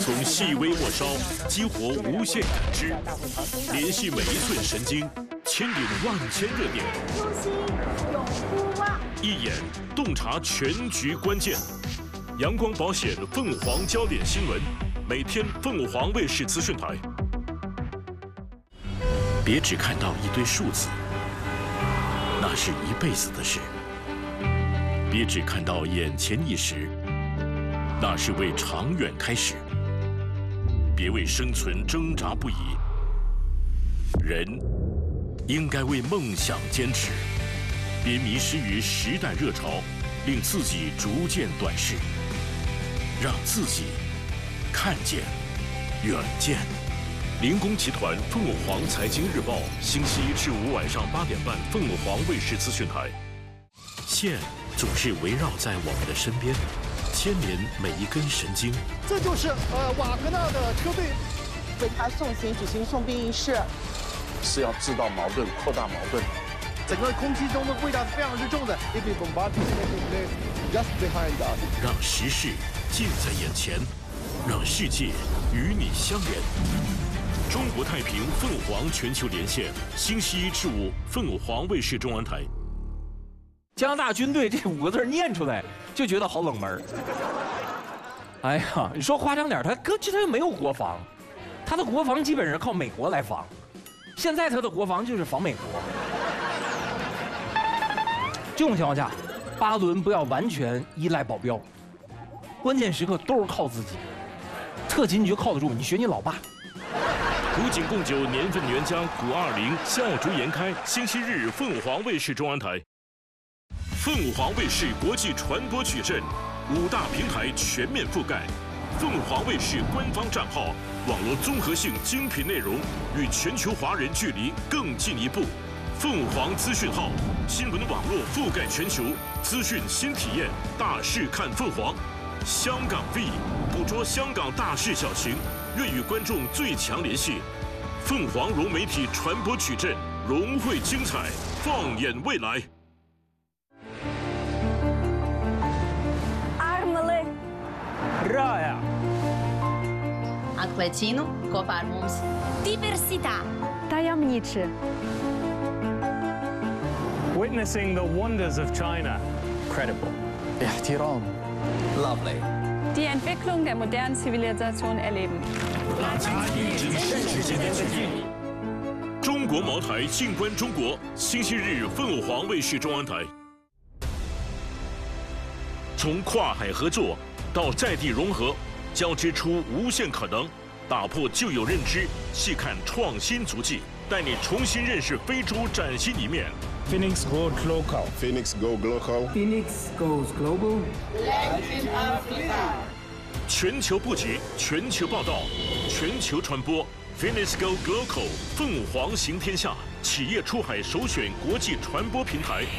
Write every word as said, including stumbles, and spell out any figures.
从细微末梢激活无限感知，联系每一寸神经，牵引万千热点。 初心永不忘。 一眼洞察全局关键。阳光保险凤凰焦点新闻，每天凤凰卫视资讯台。别只看到一堆数字，那是一辈子的事。别只看到眼前一时，那是为长远开始。别为生存挣扎不已，人应该为梦想坚持。别迷失于时代热潮，令自己逐渐短视。让自己看见远见。灵工集团凤凰财经日报，星期一至五晚上八点半，凤凰卫视资讯台。线总是围绕在我们的身边，牵连每一根神经。 这就是呃瓦格纳的车队为他送行举行送殡仪式， 是要制造矛盾、扩大矛盾。 整个空气中的味道是非常之重的。Just behind us， 让时事近在眼前，让世界与你相连。中国太平凤凰全球连线，星期一至五，凤凰卫视中文台。 加拿大军队这五个字念出来就觉得好冷门。哎呀，你说夸张点，他哥这他又没有国防，他的国防基本上靠美国来防。现在他的国防就是防美国。这种情况下，巴伦不要完全依赖保镖，关键时刻都是靠自己。特级你就靠得住，你学你老爸。 古井贡酒年份原浆古二零笑逐颜开，星期日凤凰卫视中文台。凤凰卫视国际传播矩阵，五大平台全面覆盖。凤凰卫视官方账号，网络综合性精品内容，与全球华人距离更进一步。凤凰资讯号，新闻网络覆盖全球，资讯新体验，大事看凤凰。香港 V， 捕捉香港大事小情，愿与观众最强联系。凤凰融媒体传播矩阵，融汇精彩，放眼未来。 Armele Raya Anche vicino, Copar Mums. Diversità. Tajemniczy. Witnessing the wonders of China. Credible. احترام. Lovely. Die Entwicklung der modernen Zivilisation erleben. 拉近与真实之间的距离。中国茅台静观中国，星期日凤凰卫视中文台。从跨海合作到在地融合，交织出无限可能，打破旧有认知，细看创新足迹，带你重新认识非洲崭新一面。 Phoenix goes local. Phoenix go global. Phoenix goes global. 全球布局，全球报道，全球传播。Phoenix go global， 凤凰行天下，企业出海首选国际传播平台。